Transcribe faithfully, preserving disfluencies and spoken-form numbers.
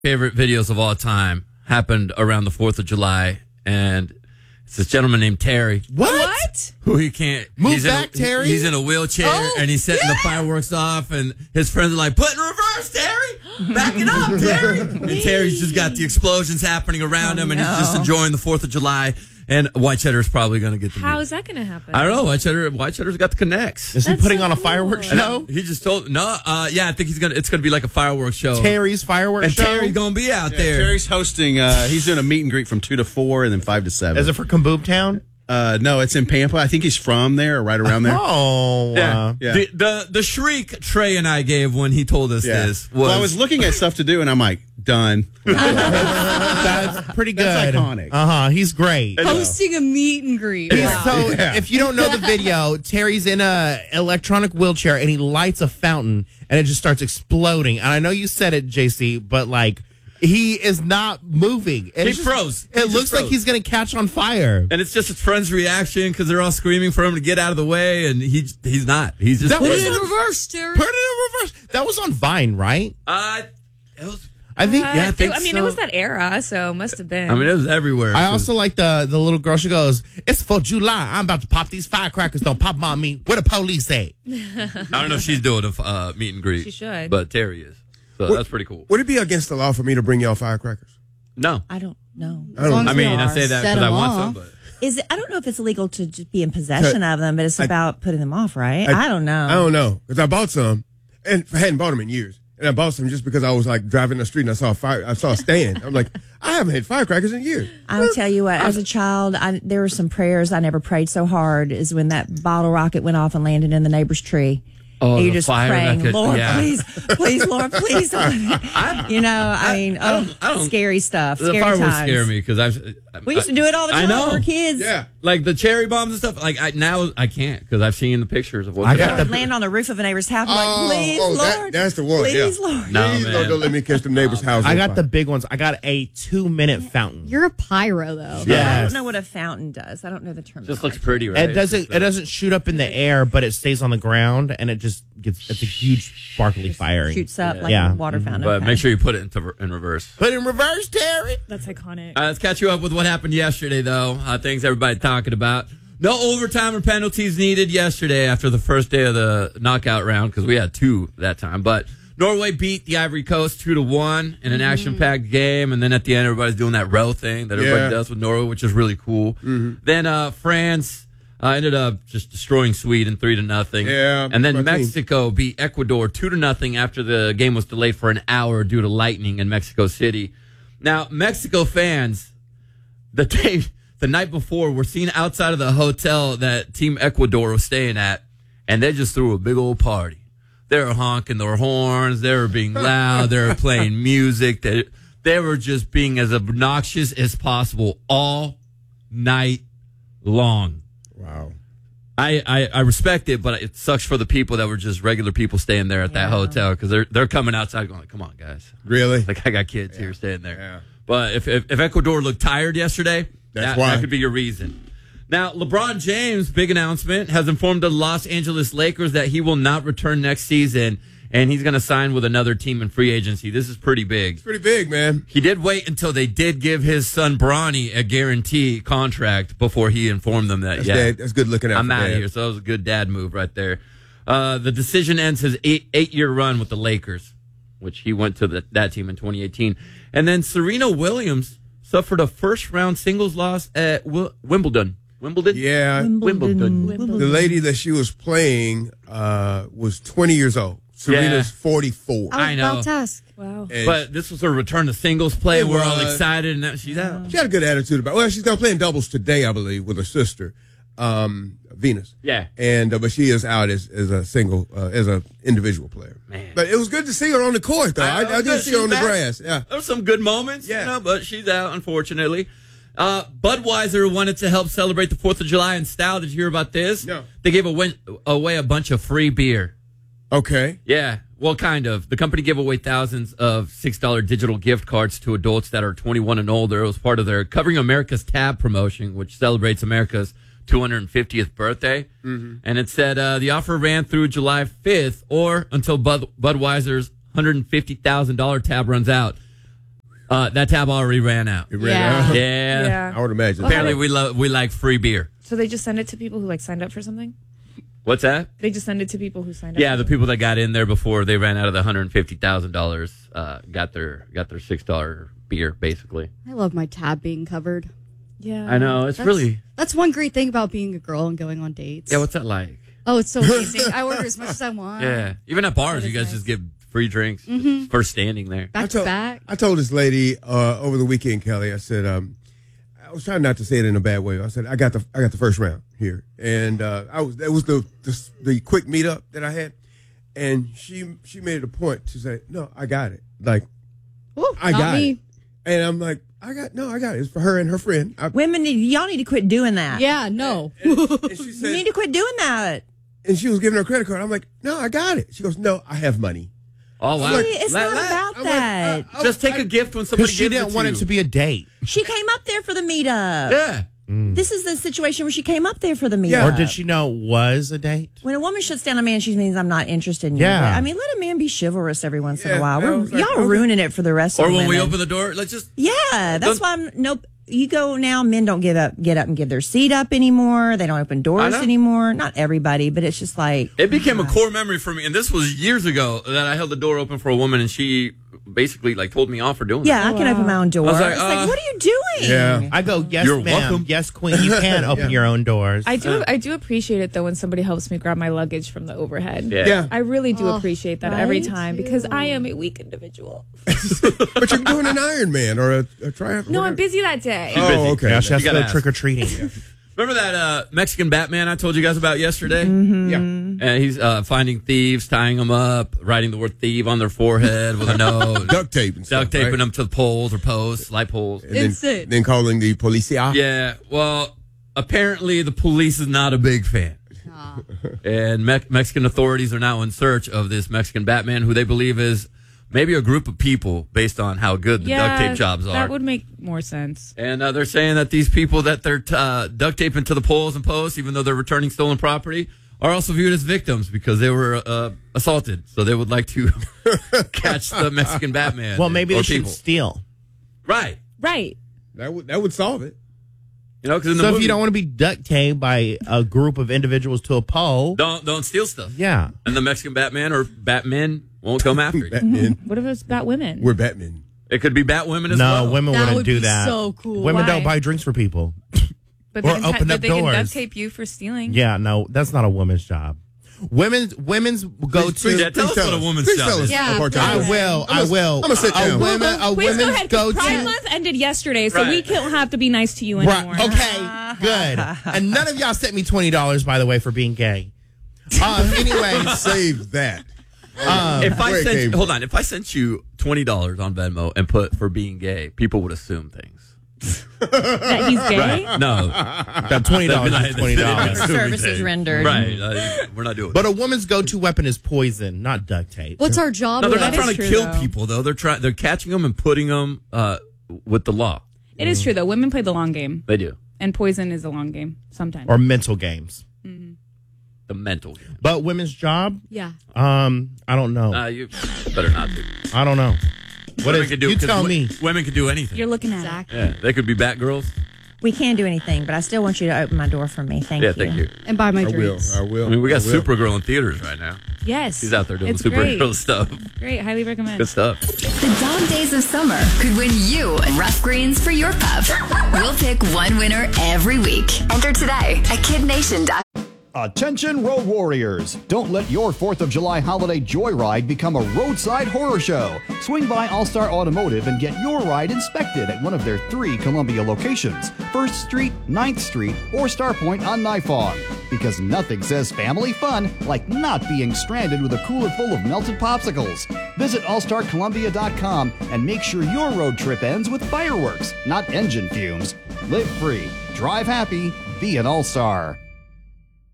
favorite videos of all time happened around the fourth of July, and it's this gentleman named Terry. What? What? Who he can't move he's back, in a, Terry. He's in a wheelchair oh, and he's setting yeah. the fireworks off, and his friends are like, "Put in reverse, Terry! Back it up, Terry!" And Terry's just got the explosions happening around oh, him, and no. he's just enjoying the Fourth of July. And White Cheddar's probably going to get the How meat. is that going to happen? I don't know. White Cheddar, White Cheddar's got the connects. Is he That's putting so on a cool. fireworks show? He just told no. Uh, yeah, I think he's gonna. It's gonna be like a fireworks show. Terry's fireworks and show. Terry's gonna be out Yeah, there. Terry's hosting. Uh, he's doing a meet and greet from two to four, and then five to seven. Is it for Kaboom Town? Uh, no, it's in Pampa. I think he's from there, or right around there. Oh, Yeah. uh, Yeah. The, the the shriek Trey and I gave when he told us Yeah. this was. Well, I was looking at stuff to do, and I'm like, done. that's pretty good. That's iconic. Uh huh. He's great. Hosting a meet and greet. Wow. So, Yeah. if you don't know the video, Terry's in a electronic wheelchair and he lights a fountain and it just starts exploding. And I know you said it, J C, but like he is not moving. And He it's just- froze. He It just looks like froze. he's going to catch on fire. and it's just his friend's reaction because they're all screaming for him to get out of the way, and he he's not. He's just. That Put was it in on- reverse, Terry. Put it in reverse. That was on Vine, right? Uh, it was. I think. Uh, Yeah, I think it- I mean, so. it was that era, so it must have been. I mean, it was everywhere. I also like the the little girl. She goes, "It's for July. I'm about to pop these firecrackers. Don't pop 'em on me. Where the police at?" I don't know if she's doing a uh, meet and greet. She should. but Terry is. So What- that's pretty cool. Would it be against the law for me to bring y'all firecrackers? No, I don't know. I don't- I mean I say that Set because I 'em want off. some, but. Is it, I don't know if it's illegal to just be in possession of them, but it's I- about putting them off, right? I, don't know. I don't know because I bought some and I hadn't bought them in years. And I bought some just because I was like driving the street and I saw a fire. I saw a stand. I'm like, I haven't had firecrackers in years. I will tell you what. As a child, I, there were some prayers I never prayed so hard as when that bottle rocket went off and landed in the neighbor's tree. Oh, and you're the just fire that praying, could- Lord, yeah. please, please, Lord, please. you know, I mean, I don't- oh, I don't- scary stuff. The Scary fireworks times. scare me because I've. We used to do it all the I time know. when we were kids. Yeah. Like the cherry bombs and stuff. Like I now I can't because I've seen the pictures of what I they got are. the- Land on the roof of a neighbor's house. I'm Oh, like, please, oh, that- Lord. that's the one, Please, yeah. Lord. No, Please man. don't, don't let me catch the neighbor's house. I on got fire. the big ones. I got a two minute fountain. You're a pyro, though. I Yes. don't know what a fountain does. I don't know the term. Just looks pretty, right? It doesn't. It doesn't shoot up in the air, but it stays on the ground, and it just gets. It's a huge sparkly firing. Shoots up like Yeah. a water fountain. But Okay. make sure you put it into, in reverse. Put in reverse, Terry. That's iconic. Uh, let's catch you up with what happened yesterday, though. Uh, things everybody talking about. No overtime or penalties needed yesterday after the first day of the knockout round because we had two that time. But Norway beat the Ivory Coast two to one in an action-packed game, and then at the end, everybody's doing that row thing that everybody Yeah. does with Norway, which is really cool. Then uh, France uh, ended up just destroying Sweden three to nothing. Yeah, and then my team. Mexico beat Ecuador two to nothing after the game was delayed for an hour due to lightning in Mexico City. Now, Mexico fans, the day, the night before, were seen outside of the hotel that Team Ecuador was staying at, and they just threw a big old party. They were honking their horns. They were being loud. They were playing music. They, they were just being as obnoxious as possible all night long. Wow. I, I, I respect it, but it sucks for the people that were just regular people staying there at that Yeah. hotel because they're they're coming outside going, come on, guys. Really? Like, I got kids here staying there. Yeah. But if, if, if Ecuador looked tired yesterday, That's that, why. that could be your reason. Now, LeBron James, big announcement, has informed the Los Angeles Lakers that he will not return next season, and he's going to sign with another team in free agency. This is pretty big. Pretty big, man. He did wait until they did give his son Bronny a guarantee contract before he informed them that, That's, yeah, dad, that's good looking out. I'm for out of dad. here. So that was a good dad move right there. Uh, the decision ends his eight, eight-year run with the Lakers, which he went to the, that team in twenty eighteen. And then Serena Williams suffered a first-round singles loss at Wi- Wimbledon. Wimbledon? Yeah. Wimbledon. The lady that she was playing uh, was twenty years old. Serena's Yeah. forty-four. I was I know. about to ask. Wow. And But this was her return to singles play. It We're all was. excited, and now she's out. she had a good attitude about. Well, she's gonna play in doubles today, I believe, with her sister, um, Venus. Yeah. And uh, but she is out as, as a single, uh, as an individual player. Man. But it was good to see her on the court, though. I, I, know, did see her she's on the back. grass. Yeah. There were some good moments, Yeah. you know, but she's out, unfortunately. Uh, Budweiser wanted to help celebrate the fourth of July in style. Did you hear about this? No. They gave away, away a bunch of free beer. Okay. Yeah, well, kind of. The company gave away thousands of six dollar digital gift cards to adults that are twenty-one and older. It was part of their Covering America's Tab promotion, which celebrates America's two hundred fiftieth birthday. Mm-hmm. And it said uh, the offer ran through July fifth or until Bud- Budweiser's one hundred fifty thousand dollars tab runs out. Uh, that tab already ran out. It ran Yeah. out. Yeah. Yeah. I would imagine. Apparently, we love we like free beer. So they just send it to people who like signed up for something? What's that? They just send it to people who signed up. Yeah, for the something? people that got in there before they ran out of the hundred and fifty thousand dollars uh, got their got their six dollar beer basically. I love my tab being covered. Yeah. I know it's That's, really That's one great thing about being a girl and going on dates. yeah. What's that like? Oh, it's so amazing. I order as much as I want. Yeah, even at bars, That you is guys nice. just give free drinks Mm-hmm. for standing there. Back I to told, back. I told this lady uh, over the weekend, Kelly. I said, um, I was trying not to say it in a bad way. I said, I got the I got the first round here, and uh, I was that was the, the the quick meetup that I had, and she she made it a point to say, no, I got it. Like Ooh, I not got me. it, and I'm like, I got no, I got it. It's for her and her friend. I, Women, need, y'all need to quit doing that. Yeah, no. and she You said, need to quit doing that. and she was giving her a credit card. I'm like, no, I got it. She goes, no, I have money. Oh wow! See, it's Let- not let- about I'm like, that. I- I- just take I- a gift when somebody Because she gives didn't it want to it to you. be a date. She came up there for the meetup. Yeah. This is the situation where she came up there for the meetup. Yeah. Or did she know it was a date? When a woman shuts down a man, she means I'm not interested in you. Yeah. I mean, let a man be chivalrous every once in Yeah, a while. I We're, was like, y'all are okay. ruining it for the rest Or of the when we women. open the door, let's just Yeah, that's Don't- why I'm nope. You go now, men don't get up get up and give their seat up anymore. They don't open doors know. anymore. Not everybody, but it's just like It became a core memory for me, and this was years ago that I held the door open for a woman, and she basically like told me off for doing yeah, that. I can open my own door. I was like, it's uh, like, what are you doing? Yeah. I go, yes, You're ma'am. welcome. Yes, queen. You can open your own doors. I do. I do appreciate it though when somebody helps me grab my luggage from the overhead. Yeah. Yeah. I really do Oh, appreciate that every right? time because I am a weak individual. But you're doing an Iron Man or a, a triathlon. No, I'm busy that day. busy. Oh, okay. yeah, she has You to gotta go ask. trick or treating. Remember that uh, Mexican Batman I told you guys about yesterday? Mm-hmm. Yeah. And he's uh, finding thieves, tying them up, writing the word thief on their forehead with a nose, Duct tape and stuff, duct taping right? them to the poles or posts, light poles. And then, Insane. then calling the policia. Yeah, well, apparently the police is not a big fan. And Me- Mexican authorities are now in search of this Mexican Batman, who they believe is maybe a group of people based on how good the yeah, duct tape jobs are. That would make more sense. And uh, they're saying that these people that they're t- uh, duct taping to the poles and posts, even though they're returning stolen property, are also viewed as victims because they were uh, assaulted. So they would like to catch the Mexican Batman. Well, maybe or they should people. steal. Right. Right. That would that would solve it. You know, because in the So if movie, you don't want to be duct taped by a group of individuals to a pole, don't don't steal stuff. yeah. And the Mexican Batman or Batmen won't come after you. Batman. What if it's about women? We're Batman. It could be Batwomen as No, well. women That wouldn't would do be that. so cool. Women Why? don't buy drinks for people. but or they can, open but up they can doors. duct tape you for stealing. Yeah, no, that's not a woman's job. Women's women's go Please- to. please- Yeah, tell us please what a woman's Please job tell is. us Yeah, a part-time I job. will. I'm I gonna- will. I'm gonna sit A down. women. A Please go women's ahead. go 'cause Pride to. Month ended yesterday, so Right. we don't have to be nice to you anymore. Right. Okay. Good. And none of y'all sent me twenty dollars, by the way, for being gay. Um. Anyway, Save that. If I Where it sent came you, hold on, if I sent you twenty dollars on Venmo and put for being gay, people would assume things. That he's gay. No, that twenty dollars That'd is be twenty like- dollars. Services rendered. right? Uh, we're not doing. But a woman's go-to weapon is poison, not duct tape. What's our job? no, they're with not that? trying to true, kill though. people though. They're trying. They're catching them and putting them uh, with the law. It is true though. Women play the long game, They do and poison is a long game sometimes. Or mental games. the mental game. But women's job, Yeah. um, I don't know. Uh, you better not do. I don't know. What women is? can do, You 'cause tell w- me. Women can do anything. You're looking at it. Exactly. Yeah, they could be Batgirls. We can't do anything, but I still want you to open my door for me. Thank Yeah, you. thank you. And buy my I will. drinks. I will. I mean, we got I will. Supergirl in theaters right now. Yes, She's out there doing it's Supergirl great. stuff. Great, highly recommend. Good stuff. The dog days of summer could win you rough greens for your pup. We'll pick one winner every week. Enter today at kid nation dot com. Attention road warriors! Don't let your fourth of July holiday joyride become a roadside horror show. Swing by All-Star Automotive and get your ride inspected at one of their three Columbia locations, first Street, ninth Street, or Starpoint on Nifong. Because nothing says family fun like not being stranded with a cooler full of melted popsicles. Visit all star columbia dot com and make sure your road trip ends with fireworks, not engine fumes. Live free, drive happy, be an All-Star.